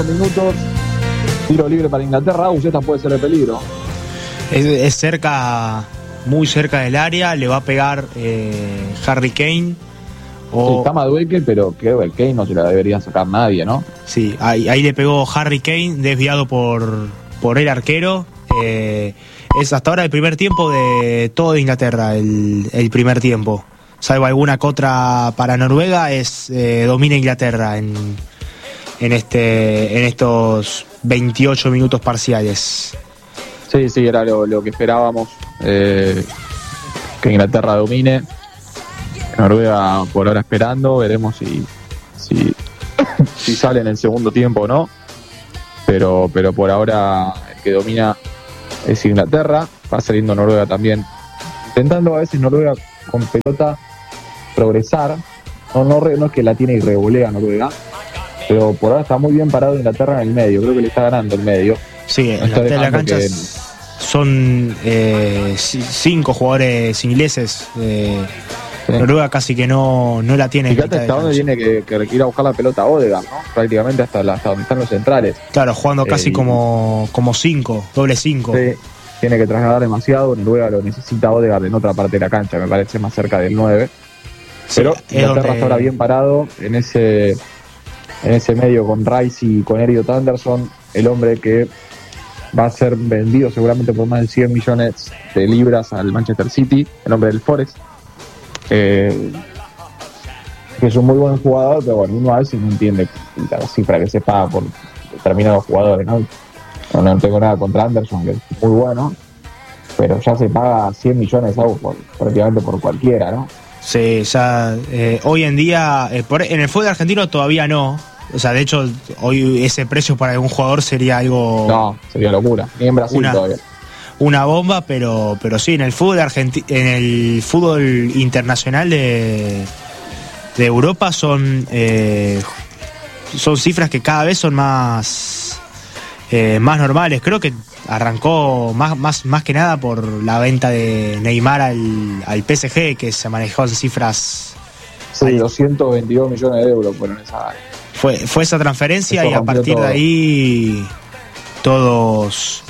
8 minutos. Tiro libre para Inglaterra. Esta puede ser de peligro. Es cerca, muy cerca del área. Le va a pegar Harry Kane. Sí, está Madueke, pero creo que el Kane no se la debería sacar nadie, ¿no? Sí, ahí le pegó Harry Kane, desviado por el arquero. Es hasta ahora el primer tiempo de todo Inglaterra, el primer tiempo. Salvo alguna contra para Noruega, domina Inglaterra en estos 28 minutos parciales. Sí, era lo que esperábamos, que Inglaterra domine. Noruega por ahora esperando, veremos si sale en el segundo tiempo o no, pero por ahora el que domina es Inglaterra. Va saliendo Noruega también, intentando a veces Noruega con pelota progresar, no es que la tiene y revolea Noruega, pero por ahora está muy bien parado Inglaterra en el medio, creo que le está ganando el medio. Sí, en la cancha son 5 jugadores ingleses. Sí. Noruega casi que no la tiene. Fíjate hasta dónde tiene que ir a buscar la pelota Odegaard, ¿no? Prácticamente hasta donde están los centrales. Claro, jugando casi como 5, doble 5. Sí, tiene que trasladar demasiado. Noruega lo necesita Odegaard en otra parte de la cancha, me parece más cerca del 9. Sí, pero Inglaterra está ahora bien parado en ese medio con Rice y con Elliot Anderson, el hombre que va a ser vendido seguramente por más de 100 millones de libras al Manchester City, el hombre del Forest. Que es un muy buen jugador, pero bueno, uno a veces no entiende la cifra que se paga por determinados jugadores, ¿no? No tengo nada contra Anderson, que es muy bueno, pero ya se paga 100 millones prácticamente por cualquiera, ¿no? Sí, ya hoy en día, en el fútbol argentino todavía no. O sea, de hecho, hoy ese precio para algún jugador sería algo... No, sería locura, ni en Brasil todavía. Una bomba, pero sí, en el fútbol en el fútbol internacional de Europa son cifras que cada vez son más normales. Creo que arrancó más que nada por la venta de Neymar al PSG, que se manejó en cifras... Sí, 222 millones de euros fueron esa... Fue esa transferencia y a partir de ahí todos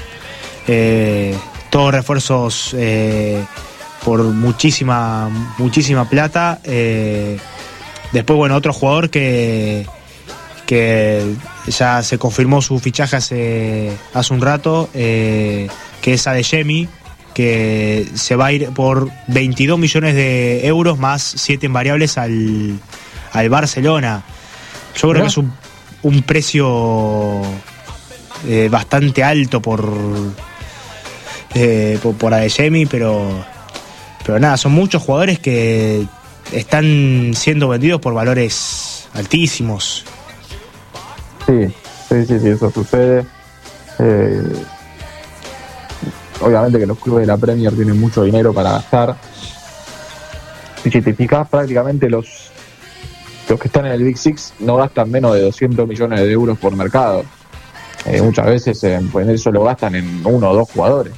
refuerzos por muchísima plata. Después, bueno, otro jugador que ya se confirmó su fichaje hace un rato, que es Adeyemi, que se va a ir por 22 millones de euros más 7 en variables al Barcelona. Yo creo que es un precio bastante alto por Adeyemi, pero nada, son muchos jugadores que están siendo vendidos por valores altísimos. Sí, eso sucede. Obviamente que los clubes de la Premier tienen mucho dinero para gastar. Y si te fijas, prácticamente los que están en el Big Six no gastan menos de 200 millones de euros por mercado. Muchas veces pues eso lo gastan en 1 o 2 jugadores.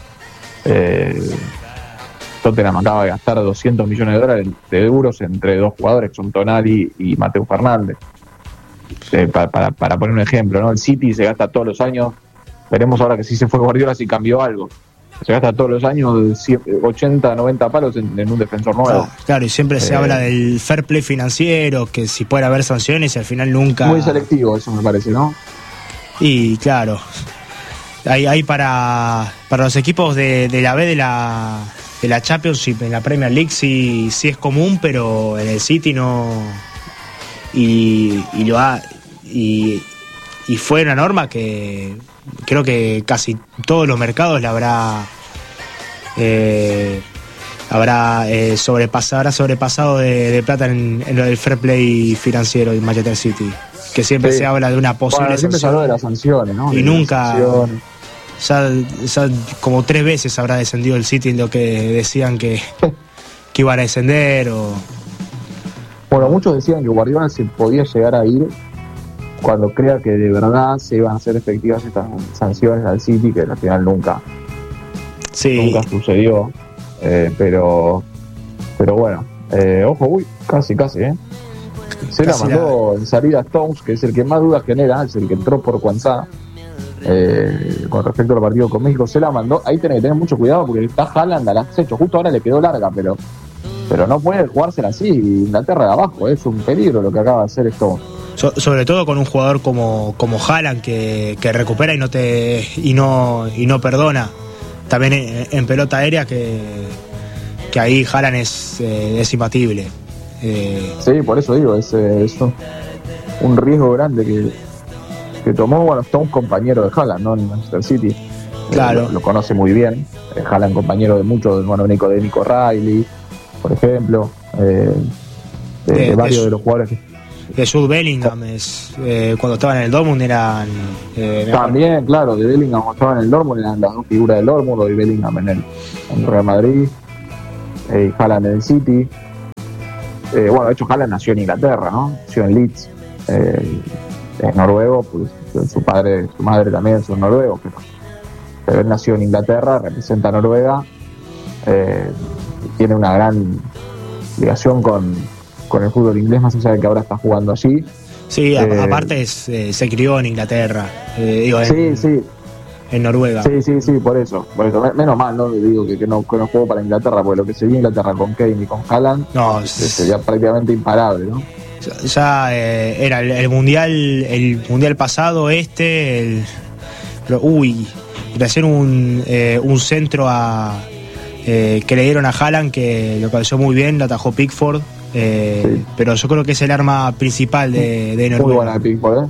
Tottenham acaba de gastar 200 millones de euros entre 2 jugadores, que son Tonali y Mateo Fernández. Para poner un ejemplo, ¿no? El City se gasta todos los años. Veremos ahora que si se fue Guardiola, si cambió algo. Se gasta todos los años 80, 90 palos en un defensor nuevo. Claro, y siempre se habla del fair play financiero, que si puede haber sanciones y al final nunca... Muy selectivo eso me parece, ¿no? Y claro, hay para los equipos de la B de la Championship, en la Premier League sí es común, pero en el City no... Y fue una norma que creo que casi todos los mercados la habrá sobrepasado de plata en lo del fair play financiero en Manchester City, que siempre se habla de una posible siempre se habló de las sanciones, ¿no? Y nunca ya como 3 veces habrá descendido el City en lo que decían que iban a descender. Bueno, muchos decían que Guardiola se podía llegar a ir cuando crea que de verdad se iban a hacer efectivas estas sanciones al City, que al final nunca sucedió. Pero bueno, ojo, casi, Se la mandó en salida Stones, que es el que más dudas genera, es el que entró por Kwanzaa. Con respecto al partido con México, se la mandó. Ahí tenés que tener mucho cuidado porque está Haaland al acecho. Justo ahora le quedó larga, pero no puede jugársela así. Inglaterra de abajo, es un peligro lo que acaba de hacer Stones. Sobre todo con un jugador como Haaland que recupera y no perdona. También en pelota aérea que ahí Haaland es imbatible. Sí, por eso digo, es un riesgo grande que tomó. Bueno, está un compañero de Haaland, ¿no? En Manchester City. Claro. Lo conoce muy bien. Haaland, compañero de muchos, bueno, de Nico Riley, por ejemplo. De varios de los jugadores de Jude Bellingham, cuando estaban en el Dortmund eran... también, claro, de Bellingham cuando estaban en el Dortmund eran las dos figuras del Dortmund, o de Bellingham en Real Madrid, y Haaland en el City. Bueno, de hecho Haaland nació en Inglaterra, ¿no? Nació en Leeds, es noruego, pues su madre también son noruegos, pero él nació en Inglaterra, representa a Noruega, tiene una gran ligación con el fútbol inglés, más allá de que ahora está jugando allí. Sí, aparte se crió en Inglaterra, sí. En Noruega. Sí, por eso. Menos mal, no digo que no juego para Inglaterra, porque lo que se vio Inglaterra con Kane y con Haaland sería prácticamente imparable, ¿no? Ya era el mundial pasado y le hicieron un centro que le dieron a Haaland, que lo cabeceó muy bien, lo atajó Pickford. Sí. Pero yo creo que es el arma principal de Noruega. Muy buena de Pickford,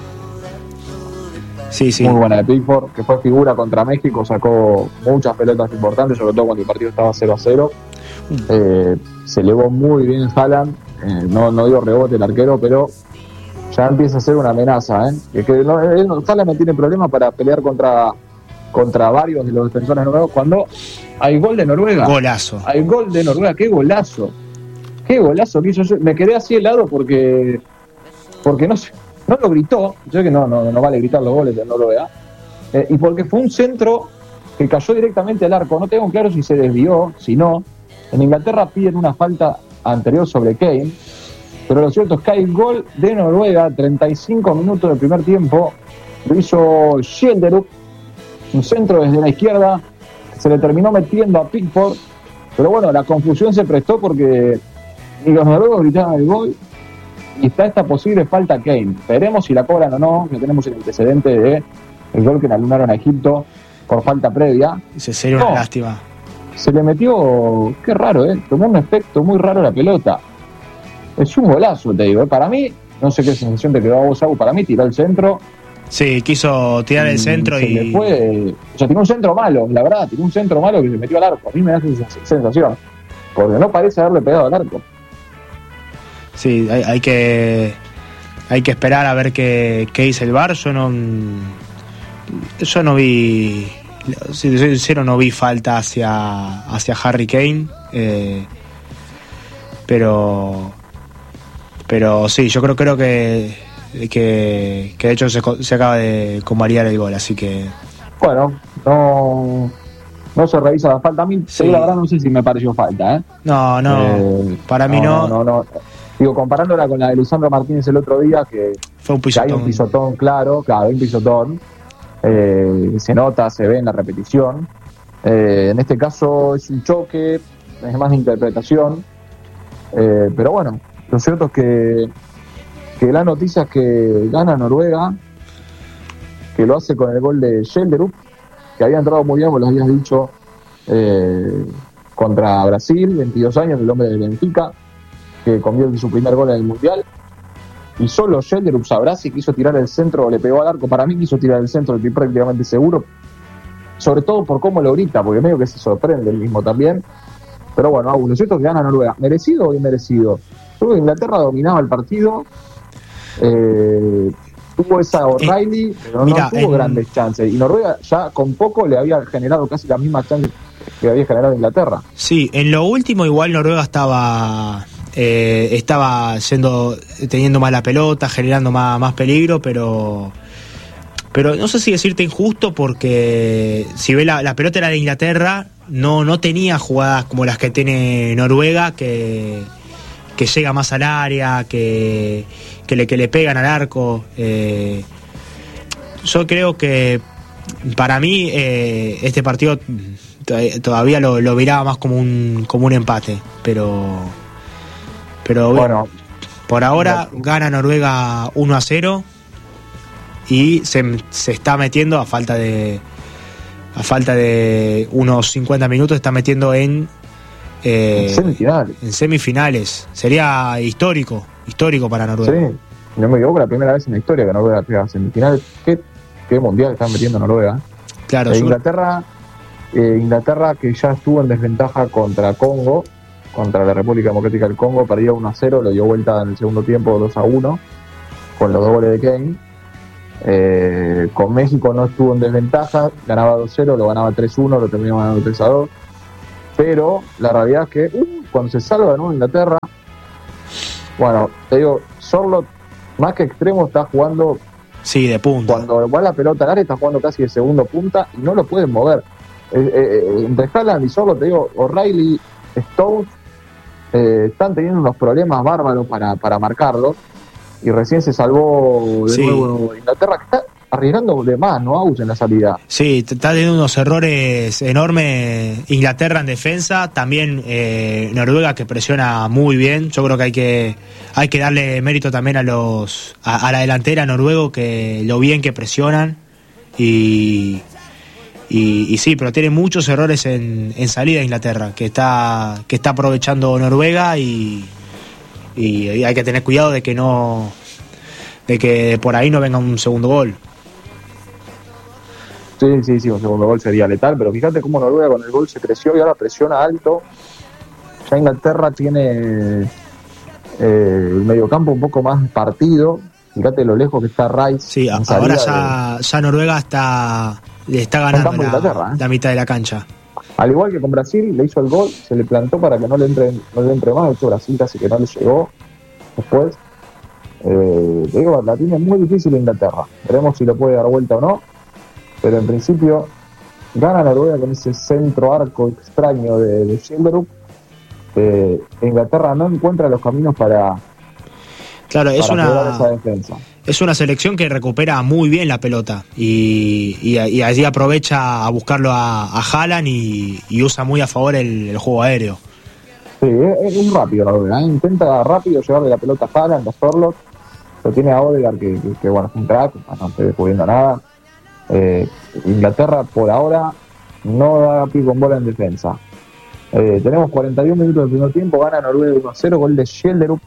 Sí. Muy buena de Pickford, que fue figura contra México, sacó muchas pelotas importantes, sobre todo cuando el partido estaba 0-0. Se elevó muy bien Haaland, no dio rebote el arquero, pero ya empieza a ser una amenaza. Haaland no tiene problema para pelear contra varios de los defensores noruegos. Cuando hay gol de Noruega, golazo. Hay gol de Noruega, qué golazo que hizo. Yo me quedé así helado porque no lo gritó. Yo sé que no vale gritar los goles de Noruega, y porque fue un centro que cayó directamente al arco. No tengo claro si se desvió, si no. En Inglaterra piden una falta anterior sobre Kane, pero lo cierto es que hay gol de Noruega, 35 minutos del primer tiempo. Lo hizo Schjelderup, un centro desde la izquierda, se le terminó metiendo a Pickford, pero bueno, la confusión se prestó porque ni los noruegos gritaban el gol y está esta posible falta a Kane. Veremos si la cobran o no. Ya tenemos el antecedente de el gol que le anularon a Egipto por falta previa. Sería una lástima. Se le metió, qué raro, tomó un efecto muy raro la pelota. Es un golazo, te digo. Para mí, no sé qué sensación te quedó a vos, Agus, para mí tiró el centro. Sí, quiso tirar el centro y... le fue, o sea, tiró un centro malo, la verdad, tiró un centro malo que se metió al arco. A mí me da esa sensación, porque no parece haberle pegado al arco. Sí, hay que esperar a ver qué dice el VAR. Yo no vi, si te soy sincero, no vi falta hacia Harry Kane, pero sí, yo creo que de hecho se acaba de convalidar el gol, así que bueno, no se revisa la falta. A mí, sí. La verdad, no sé si me pareció falta, No, para mí no. Digo, comparándola con la de Lisandro Martínez el otro día, que fue un pisotón. Hay un pisotón, claro, un pisotón. Se nota, se ve en la repetición. En este caso es un choque, es más de interpretación. Pero bueno, lo cierto es que la noticia es que gana Noruega, que lo hace con el gol de Schjelderup, que había entrado muy bien, como lo habías dicho, contra Brasil, 22 años, el hombre del Benfica, que convierte su primer gol en el Mundial. Y solo Schjelderup sabrá si quiso tirar el centro o le pegó al arco. Para mí quiso tirar el centro, estoy prácticamente seguro, sobre todo por cómo lo grita, porque medio que se sorprende el mismo también. Pero bueno, lo cierto es que gana Noruega. ¿Merecido o inmerecido? Yo creo que Inglaterra dominaba el partido, tuvo esa O'Reilly, pero no tuvo grandes chances, y Noruega ya con poco le había generado casi las mismas chances que había generado Inglaterra. Sí, en lo último igual Noruega estaba teniendo más la pelota, generando más peligro, pero no sé si decirte injusto, porque si ve la pelota era de Inglaterra, no tenía jugadas como las que tiene Noruega, que llega más al área, que le pegan al arco. Yo creo que para mí este partido todavía lo miraba más como un empate, pero bueno, por ahora gana Noruega 1-0 y se está metiendo a falta de unos 50 minutos, está metiendo en semifinales. Sería histórico para Noruega. Sí, no me equivoco, la primera vez en la historia que Noruega llega a semifinales. ¿Qué mundial están metiendo Noruega? Claro, Inglaterra que ya estuvo en desventaja contra Congo, contra la República Democrática del Congo, perdió 1-0, lo dio vuelta en el segundo tiempo 2-1 con los 2 goles de Kane. Con México no estuvo en desventaja, ganaba 2-0, lo ganaba 3-1, lo terminó ganando 3-2. Pero la realidad es que cuando se salva de nuevo Inglaterra, bueno, te digo, Sorloth más que extremo está jugando, sí, de punta. Cuando va la pelota al área está jugando casi de segundo punta y no lo pueden mover. Entre Haaland y Sorloth, te digo, O'Reilly, Stones están teniendo unos problemas bárbaros para marcarlo, y recién se salvó de nuevo Inglaterra, que está arriesgando de más, ¿no? En la salida. Sí, está teniendo unos errores enormes Inglaterra en defensa, también Noruega, que presiona muy bien. Yo creo que hay que darle mérito también a la delantera noruego, que lo bien que presionan, y sí, pero tiene muchos errores en salida Inglaterra, que está aprovechando Noruega, y hay que tener cuidado de que por ahí no venga un segundo gol. Sí, un segundo gol sería letal, pero fíjate cómo Noruega con el gol se creció y ahora presiona alto. Ya Inglaterra tiene el mediocampo un poco más partido. Fíjate lo lejos que está Rice. Sí, ahora ya Noruega le está ganando la mitad de la cancha. Al igual que con Brasil, le hizo el gol, se le plantó para que no le entre más. De hecho, Brasil casi que no le llegó después. Digo, la tiene muy difícil Inglaterra. Veremos si lo puede dar vuelta o no. Pero en principio gana Noruega con ese centro arco extraño de Schjelderup. Inglaterra no encuentra los caminos para esa defensa. Es una selección que recupera muy bien la pelota y allí aprovecha a buscarlo a Haaland y usa muy a favor el juego aéreo. Sí, es rápido Noruega, intenta rápido llevarle la pelota a Haaland, a Sorloth. Lo tiene a Odegaard que bueno, es un crack, no estoy descubriendo nada. Inglaterra por ahora no da pie con bola en defensa. Tenemos 41 minutos del primer tiempo, gana Noruega 1-0, gol de Schjelderup,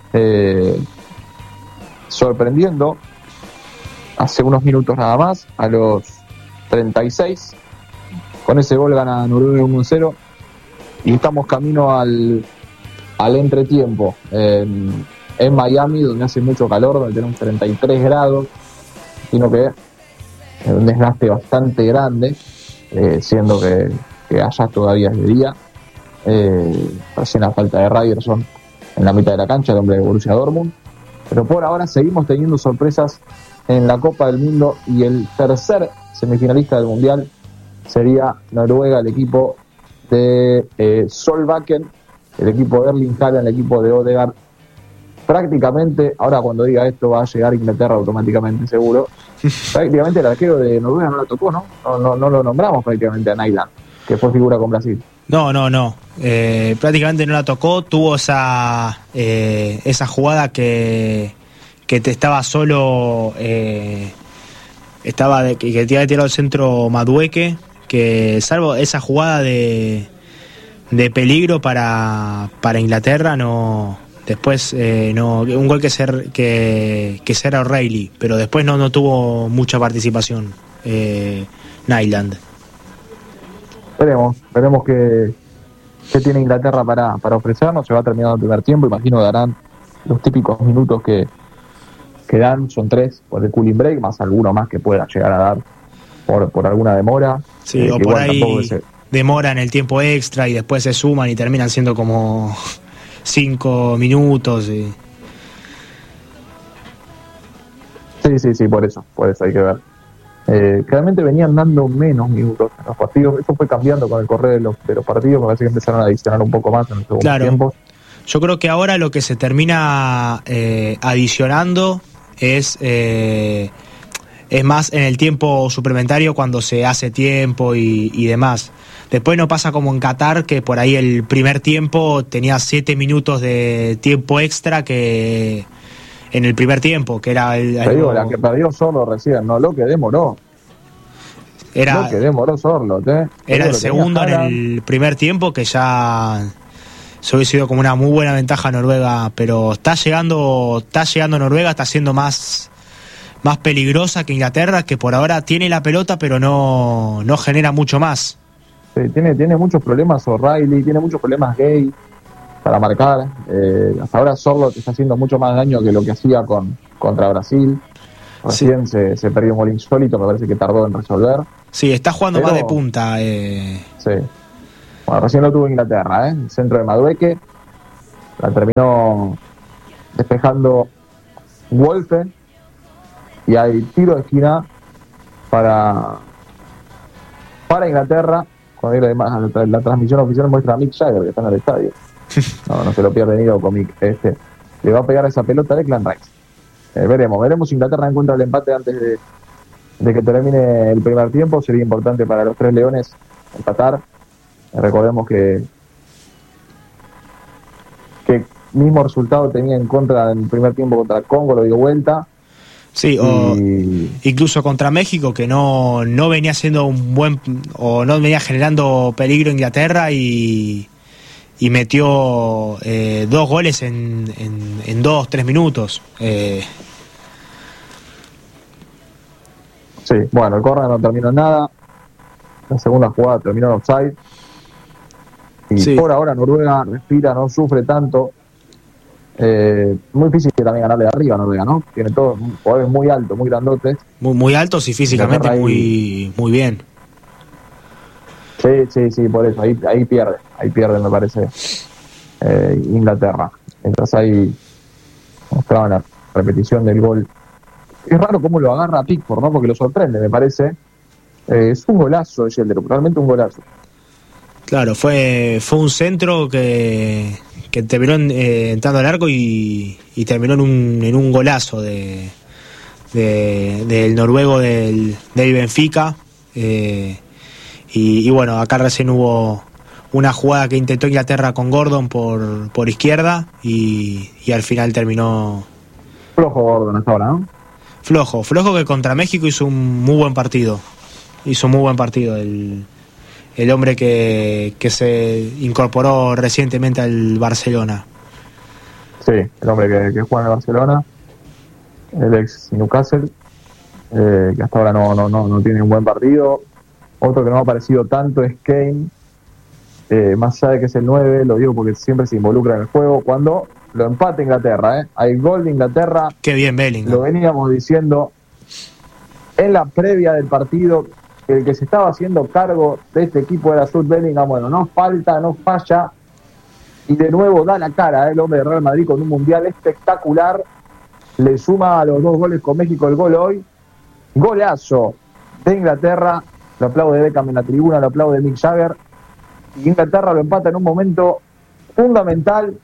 sorprendiendo hace unos minutos nada más, a los 36. Con ese gol gana Noruega 1-0 y estamos camino al entretiempo en Miami, donde hace mucho calor, donde tenemos 33 grados, sino que un desgaste bastante grande, siendo que allá todavía es de día. Recién la falta de Ryerson en la mitad de la cancha, el hombre de Borussia Dortmund. Pero por ahora seguimos teniendo sorpresas en la Copa del Mundo, y el tercer semifinalista del Mundial sería Noruega, el equipo de Solbakken, el equipo de Erling Haaland, el equipo de Odegaard. Prácticamente, ahora cuando diga esto va a llegar Inglaterra automáticamente seguro. Prácticamente el arquero de Noruega no la tocó, ¿no? No lo nombramos prácticamente a Nyland, que fue figura con Brasil. No. Prácticamente no la tocó. Tuvo esa jugada que te estaba solo. Que te había tirado el centro Madueke. Que salvo esa jugada de peligro para Inglaterra, no. Después no, un gol que será O'Reilly, pero después no tuvo mucha participación Nyland. Veremos qué tiene Inglaterra para ofrecernos. Se va terminando el primer tiempo, imagino que darán los típicos minutos que dan, son 3 por el cooling break, más alguno más que pueda llegar a dar por alguna demora. Sí, o por ahí demora en el tiempo extra y después se suman y terminan siendo como 5 minutos. Sí, por eso hay que ver. Claramente venían dando menos minutos en los partidos. Eso fue cambiando con el correr de los partidos. Me parece que empezaron a adicionar un poco más en los segundos tiempos. Yo creo que ahora lo que se termina adicionando es más en el tiempo suplementario cuando se hace tiempo y demás. Después no pasa como en Qatar, que por ahí el primer tiempo tenía 7 minutos de tiempo extra que en el primer tiempo, que era Te digo, la que perdió Sorlo recién, no, lo que demoró. Lo que demoró Sorlo, Era el segundo en el primer tiempo, que ya se hubiese sido como una muy buena ventaja a Noruega, pero está llegando Noruega, está siendo más peligrosa que Inglaterra, que por ahora tiene la pelota, pero no genera mucho más. Sí, tiene muchos problemas O'Reilly, tiene muchos problemas Gay para marcar. Hasta ahora Sorlo te está haciendo mucho más daño que lo que hacía contra Brasil. Recién se perdió un gol insólito, me parece que tardó en resolver. Sí, está jugando más de punta. Sí. Bueno, recién lo tuvo Inglaterra, el centro de Madueke. La terminó despejando Wolfe. Y hay tiro de esquina para Inglaterra. Cuando la transmisión oficial muestra a Mick Jagger, que está en el estadio. No se lo pierde ni loco Mick. Le va a pegar esa pelota a Declan Rice. Veremos si Inglaterra encuentra el empate antes de que termine el primer tiempo. Sería importante para los Tres Leones empatar. Recordemos que mismo resultado tenía en contra en el primer tiempo contra Congo, lo dio vuelta. Sí, incluso contra México, que no venía siendo no venía generando peligro Inglaterra y metió 2 goles en 2-3 minutos. Sí, bueno, el córner no terminó en nada. La segunda jugada terminó en offside. Y por ahora Noruega respira, no sufre tanto. Muy difícil también ganarle de arriba a Noruega, ¿no? Tiene todos jugadores muy altos, muy grandotes. Muy altos y físicamente muy bien. Sí, por eso. Ahí pierde, me parece, Inglaterra. Mientras ahí mostraban la repetición del gol. Es raro cómo lo agarra Pickford, ¿no? Porque lo sorprende, me parece. Es un golazo, Sheldon, realmente un golazo. Claro, fue un centro que terminó entrando al arco y terminó en un golazo del noruego del Benfica. Y bueno, acá recién hubo una jugada que intentó Inglaterra con Gordon por izquierda y al final terminó flojo Gordon hasta ahora, ¿no? Flojo que contra México hizo un muy buen partido. El hombre que se incorporó recientemente al Barcelona. Sí, el hombre que juega en el Barcelona, el ex Newcastle, que hasta ahora no tiene un buen partido. Otro que no ha aparecido tanto es Kane, más allá de que es el 9, lo digo porque siempre se involucra en el juego. Cuando lo empata Inglaterra, hay gol de Inglaterra. Qué bien Bellingham. Lo veníamos diciendo en la previa del partido. El que se estaba haciendo cargo de este equipo era Jude Bellingham. Bueno, no falla y de nuevo da la cara el hombre de Real Madrid con un mundial espectacular. Le suma a los 2 goles con México el gol hoy. Golazo de Inglaterra. Lo aplaude Beckham en la tribuna, lo aplaude Mick Jagger. Y Inglaterra lo empata en un momento fundamental.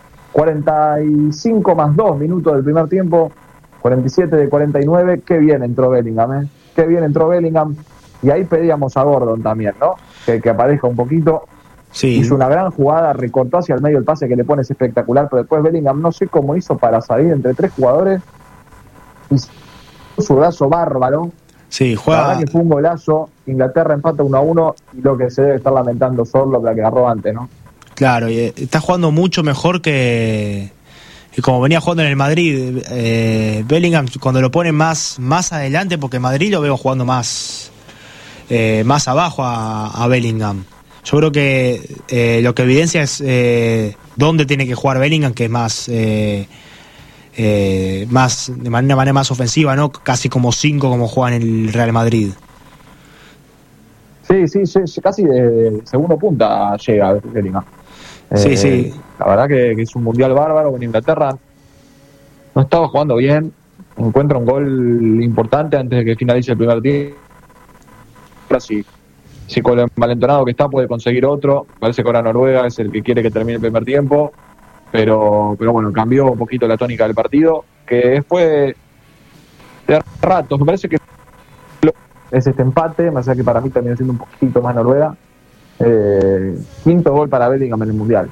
45 más 2 minutos del primer tiempo, 47 de 49. Qué bien entró Bellingham, Qué bien entró Bellingham. Y ahí pedíamos a Gordon también, ¿no? Que aparezca un poquito. Sí. Hizo una gran jugada, recortó hacia el medio el pase que le pone es espectacular, pero después Bellingham no sé cómo hizo para salir entre 3 jugadores. Hizo su brazo bárbaro. Sí, juega. La verdad que fue un golazo. Inglaterra empata 1-1 y lo que se debe estar lamentando Sorlo, la que agarró antes, ¿no? Claro, y está jugando mucho mejor que como venía jugando en el Madrid. Bellingham, cuando lo pone más adelante, porque Madrid lo veo jugando más abajo a Bellingham. Yo creo que lo que evidencia es dónde tiene que jugar Bellingham, que es más de manera más ofensiva, ¿no? Casi como 5 como juega en el Real Madrid. Sí, casi de segundo punta llega Bellingham. Sí. La verdad que es un mundial bárbaro. Con Inglaterra no estaba jugando bien. Encuentra un gol importante antes de que finalice el primer tiempo. Si con lo envalentonado que está puede conseguir otro. Parece que ahora Noruega es el que quiere que termine el primer tiempo. pero bueno, cambió un poquito la tónica del partido, que después de ratos, me parece que es este empate, más allá que para mí también siendo un poquito más Noruega. Quinto gol para Bellingham en el Mundial.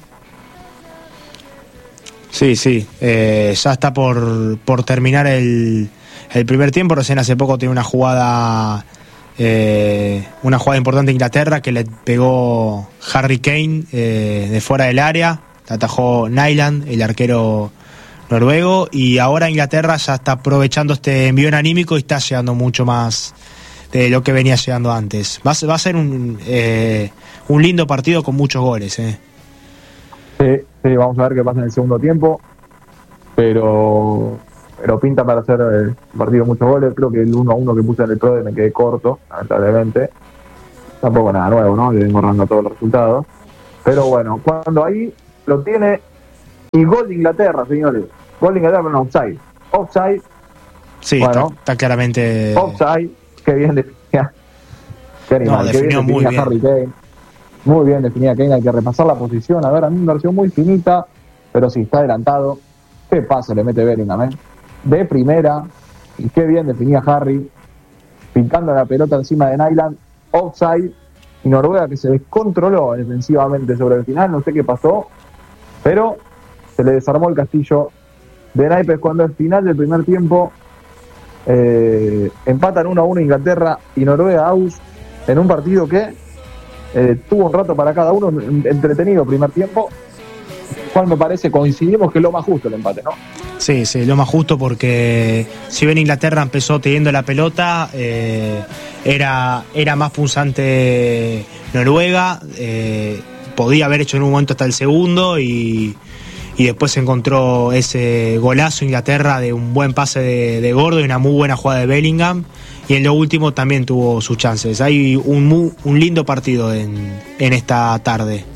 Sí, ya está por terminar el primer tiempo. Recién hace poco tiene una jugada importante en Inglaterra que le pegó Harry Kane de fuera del área, la atajó Nyland, el arquero noruego, y ahora Inglaterra ya está aprovechando este envío anímico y está llegando mucho más de lo que venía llegando antes. Va a ser un lindo partido con muchos goles. Sí, vamos a ver qué pasa en el segundo tiempo, pero pinta para hacer el partido muchos goles. Creo que el 1-1 que puse en el PRODE me quedé corto, lamentablemente. Tampoco nada nuevo, ¿no? Le vengo ahorrando todos los resultados. Pero bueno, cuando ahí lo tiene, y gol de Inglaterra, señores. Gol de Inglaterra, pero no, offside. Sí, bueno, está claramente... Offside, qué bien definida. Qué animal, no, definió muy bien. Harry Kane. Muy bien definida Kane, hay que repasar la posición. A ver, a mí me pareció muy finita, pero sí, está adelantado. Qué pase le mete Bellingham, de primera, y qué bien definía Harry, pintando la pelota encima de Nyland, offside, y Noruega que se descontroló defensivamente sobre el final, no sé qué pasó, pero se le desarmó el castillo de naipes cuando al final del primer tiempo empatan 1-1 Inglaterra y Noruega Aus en un partido que tuvo un rato para cada uno, entretenido primer tiempo, cual me parece, coincidimos que es lo más justo el empate, ¿no? Sí, lo más justo, porque si bien Inglaterra empezó teniendo la pelota, era más punzante Noruega, podía haber hecho en un momento hasta el segundo y después encontró ese golazo Inglaterra de un buen pase de Gordo y una muy buena jugada de Bellingham, y en lo último también tuvo sus chances. Hay un lindo partido en esta tarde.